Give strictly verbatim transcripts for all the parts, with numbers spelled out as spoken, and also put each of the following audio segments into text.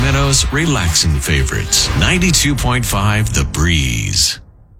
Sacramento's relaxing favorites. ninety-two point five The Breeze.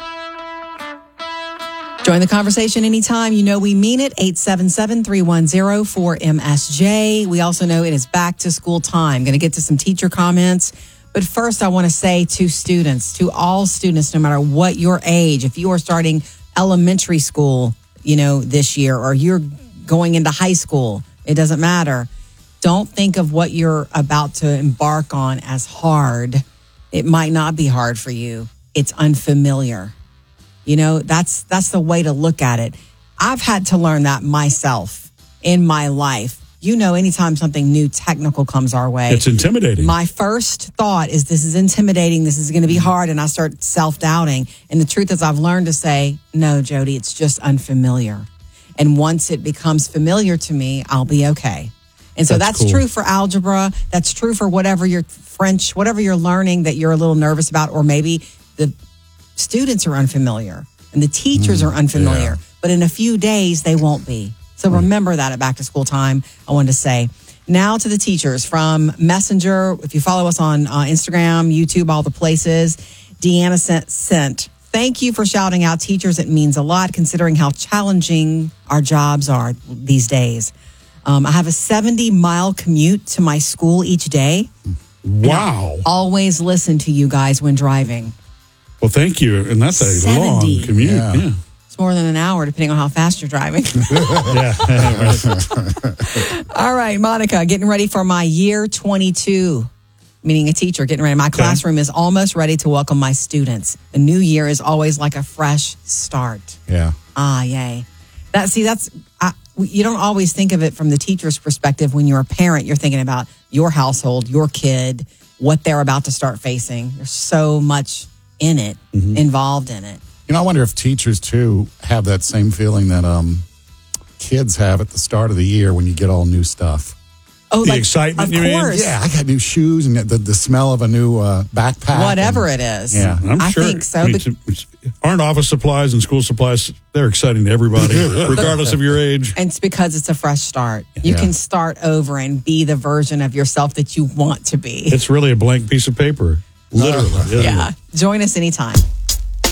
Join the conversation anytime. You know we mean it. eight seven seven, three one zero, four M S J. We also know it is back to school time. Going to get to some teacher comments. But first, I want to say to students, to all students, no matter what your age, if you are starting elementary school, you know, this year, or you're going into high school, it doesn't matter. Don't think of what you're about to embark on as hard. It might not be hard for you. It's unfamiliar. You know, that's that's the way to look at it. I've had to learn that myself in my life. You know, anytime something new technical comes our way, it's intimidating. My first thought is this is intimidating. This is going to be hard. And I start self-doubting. And the truth is I've learned to say, no, Jody, it's just unfamiliar. And once it becomes familiar to me, I'll be okay. And so that's, that's cool. True for algebra. That's true for whatever your French, whatever you're learning that you're a little nervous about, or maybe the students are unfamiliar and the teachers mm, are unfamiliar, yeah. But in a few days they won't be. So remember that at back to school time. I wanted to say now to the teachers from Messenger. If you follow us on uh, Instagram, YouTube, all the places, Deanna sent, sent, thank you for shouting out teachers. It means a lot considering how challenging our jobs are these days. Um, I have a seventy mile commute to my school each day. Wow. Always listen to you guys when driving. Well, thank you. And that's a seventy long commute. Yeah. yeah. It's more than an hour, depending on how fast you're driving. yeah. All right, Monica, getting ready for my year twenty-two, meaning a teacher getting ready. My okay. classroom is almost ready to welcome my students. A new year is always like a fresh start. Yeah. Ah, yay. That, see, that's, I, you don't always think of it from the teacher's perspective. When you're a parent, you're thinking about your household, your kid, what they're about to start facing. There's so much in it, mm-hmm. involved in it. You know, I wonder if teachers, too, have that same feeling that um, kids have at the start of the year when you get all new stuff. Oh, the like, excitement, of you course. mean? Yeah, I got new shoes and the, the smell of a new uh, backpack. Whatever and, it is. Yeah, I'm I sure. think so. I mean, but, it's, it's, aren't office supplies and school supplies, they're exciting to everybody, regardless of your age. And it's because it's a fresh start. You yeah. can start over and be the version of yourself that you want to be. It's really a blank piece of paper. Literally. Uh, yeah. Join us anytime.